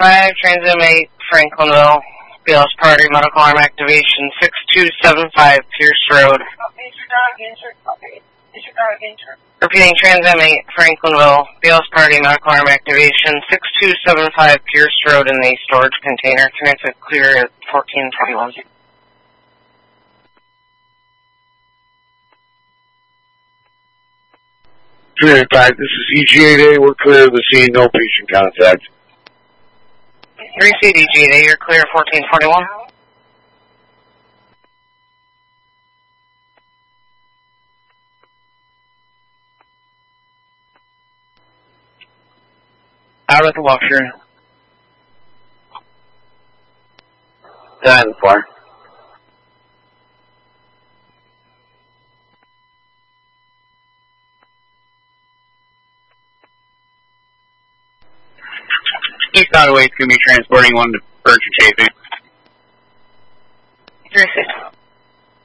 Transit 8, Franklinville. BLS Priority Medical Arm Activation 6275 Pierce Road. Is your dog injured? Okay. Is your dog injured? Repeating, Transit 8, Franklinville. BLS Priority Medical Arm Activation 6275 Pierce Road in the storage container. Transit clear at 1421. 385, this is EG8A, we're clear of the scene, no patient contact. 3C EG8A, you're clear 1421. Out at the washer. 10-4. East Ottawa is going to be transporting one to Birch and Chafing. 360